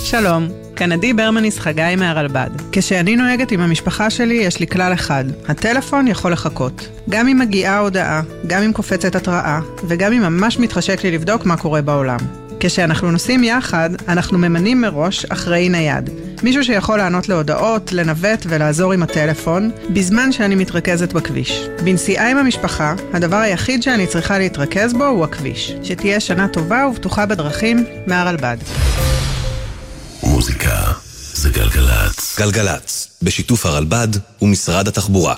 שלום, כאן עדי ברמניס חגי מהרלב"ד. כשאני נוהגת עם המשפחה שלי יש לי כלל אחד, הטלפון יכול לחכות. גם אם מגיעה הודעה, גם אם קופצת התראה, וגם אם ממש מתחשק לי לבדוק מה קורה בעולם. כשאנחנו נוסעים יחד, אנחנו ממנים מראש אחראי נייד. מישהו שיכול לענות להודעות, לנווט ולעזור עם הטלפון, בזמן שאני מתרכזת בכביש. בנסיעה עם המשפחה, הדבר היחיד שאני צריכה להתרכז בו הוא הכביש. שתהיה שנה טובה ובטוחה בדרכים מהרלב"ד. מוזיקה זה גלגלץ. גלגלץ, בשיתוף הרלב"ד ומשרד התחבורה.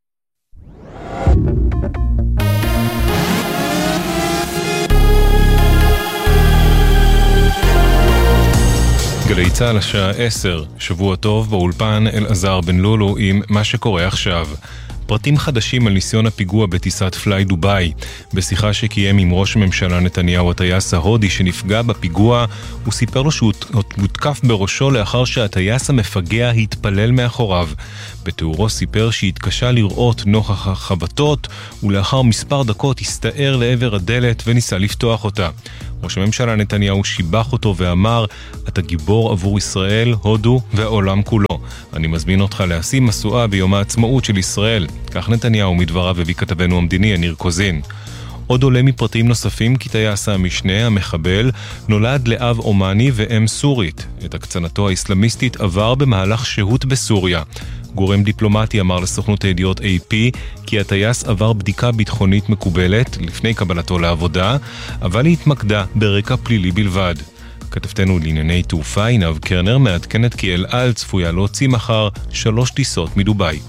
גלי צהל השעה 10, שבוע טוב באולפן אלעזר בן לולו עם מה שקורה עכשיו. פרטים חדשים על ניסיון הפיגוע בטיסת פליי דוביי. בשיחה שקיים עם ראש הממשלה נתניהו, הטייס ההודי שנפגע בפיגוע, הוא סיפר לו שהוא הותקף בראשו לאחר שהטייס המפגע התפלל מאחוריו. בתיאורו סיפר שהתקשה לראות נוכח החבטות, ולאחר מספר דקות הסתער לעבר הדלת וניסה לפתוח אותה. ראש הממשלה נתניהו שיבח אותו ואמר, אתה גיבור עבור ישראל, הודו והעולם כולו. אני מזמין אותך להשים מסועה ביום העצמאות של ישראל. כך נתניהו מדבריו הביא כתבנו המדיני יניר קוזין. עוד עולה מפרטים נוספים כי טייס המשנה, המחבל, נולד לאב אומני ואם סורית. את הקצנתו האסלאמיסטית עבר במהלך שהות בסוריה. גורם דיפלומטי אמר לסוכנות הידיעות AP כי הטייס עבר בדיקה ביטחונית מקובלת לפני קבלתו לעבודה, אבל היא התמקדה ברקע פלילי בלבד. כתבתנו לענייני תעופה עינב קרנר מעדכנת כי אל על צפויה להוציא מחר 3 טיסות מדוביי.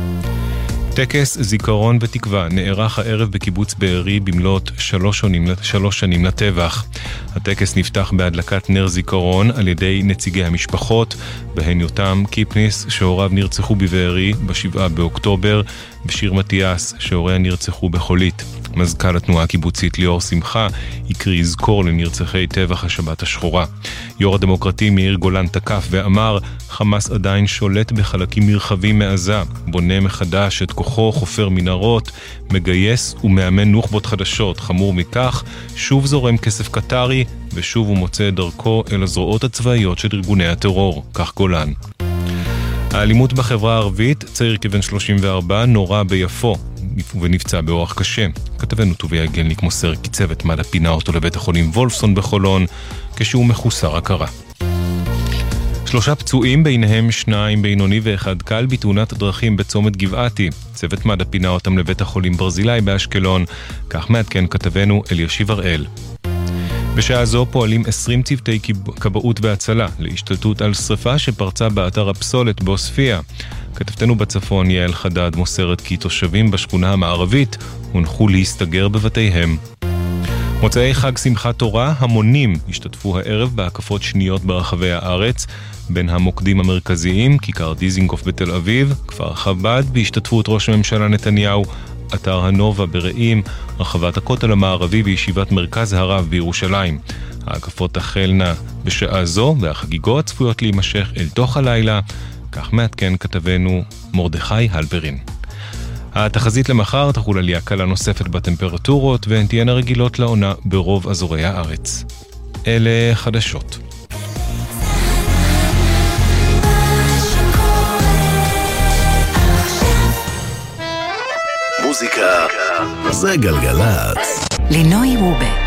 טקס זיכרון ותקווה נערך הערב בקיבוץ בארי במלאת 3 שנים לטבח. הטקס נפתח בהדלקת נר זיכרון על ידי נציגי המשפחות, בהן יותם קיפניס שהוריו נרצחו בבארי ב7 באוקטובר, בשיר מתיאס שהוריה נרצחו בחולית. מזכ"ל התנועה הקיבוצית ליאור שמחה יקריא זכור לנרצחי טבח השבת השחורה. יו"ר הדמוקרטי מאיר גולן תקף ואמר, חמאס עדיין שולט בחלקים מרחבים מעזה, בונה מחדש את כוחו, חופר מנהרות, מגייס ומאמן נוח'בות חדשות. חמור מכך, שוב זורם כסף קטרי ושוב הוא מוצא דרכו אל הזרועות הצבאיות של ארגוני הטרור, כך גולן. האלימות בחברה הערבית, צעיר כבן 34 נורא ביפו ונפצע באורח קשה. כתבנו טוביה גלניק מוסר כי צוות מד"א פינה אותו לבית החולים וולפסון בחולון כשהוא מחוסר הכרה. 3 פצועים, ביניהם 2 בינוני ו1 קל בתאונת דרכים בצומת גבעתי. צוות מד"א פינה אותם לבית החולים ברזילי באשקלון, כך מעדכן כתבנו אלישיב הראל. בשעה זו פועלים 20 צוותי כבאות והצלה להשתלטות על שריפה שפרצה באתר הפסולת בעוספיה. כתבתנו בצפון יעל חדד מוסרת כי תושבים בשכונה המערבית הונחו להסתגר בבתיהם. מוצאי חג שמחת תורה, המונים השתתפו הערב בהקפות שניות ברחבי הארץ, בין המוקדים המרכזיים, כיכר דיזינגוף בתל אביב, כפר חב"ד, בהשתתפות ראש הממשלה נתניהו, אתר הנובה ברעים, רחבת הכותל המערבי וישיבת מרכז הרב בירושלים. ההקפות תחלנה בשעה זו, והחגיגות צפויות להימשך אל תוך הלילה, כך מעדכן כתבנו מרדכי הלפרין. התחזית למחר תחול עלייה קלה נוספת בטמפרטורות, והן תהיינה רגילות לעונה ברוב אזורי הארץ. אלה חדשות. מוזיקה זה גלגלץ. לינוי רובה